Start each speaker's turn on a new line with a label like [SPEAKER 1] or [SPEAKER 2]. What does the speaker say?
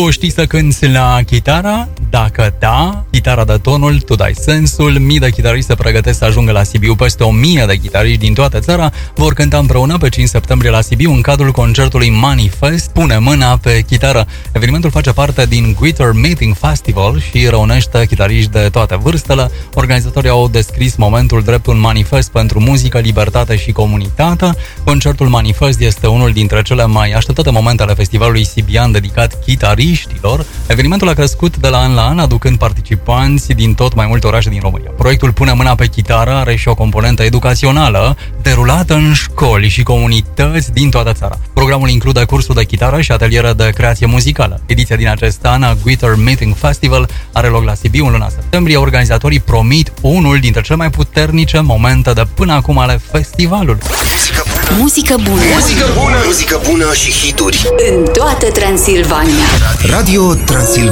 [SPEAKER 1] Tu știi să cânti la chitară? Dacă da, chitara dă tonul, tu dai sensul. Mii de chitariști se pregătesc să ajungă la Sibiu. Peste 1000 de chitariști din toată țara vor cânta împreună pe 5 septembrie la Sibiu în cadrul concertului Manifest. Pune mâna pe chitară. Evenimentul face parte din Guitar Meeting Festival și reunește chitariști de toate vârstele. Organizatorii au descris momentul drept un manifest pentru muzică, libertate și comunitate. Concertul Manifest este unul dintre cele mai așteptate momente ale festivalului sibian dedicat chitariștilor. Evenimentul a crescut de la an la an, aducând participanți din tot mai multe orașe din România. Proiectul Pune mâna pe chitară are și o componentă educațională, derulată în școli și comunități din toată țara. Programul include cursuri de chitară și ateliere de creație muzicală. Ediția din acest an a Guitar Meeting Festival are loc la Sibiu în luna septembrie. Organizatorii promit unul dintre cele mai puternice momente de până acum ale festivalului.
[SPEAKER 2] Muzică bună.
[SPEAKER 3] Muzică bună și hituri
[SPEAKER 2] În toată Transilvania.
[SPEAKER 3] Radio Transilvania.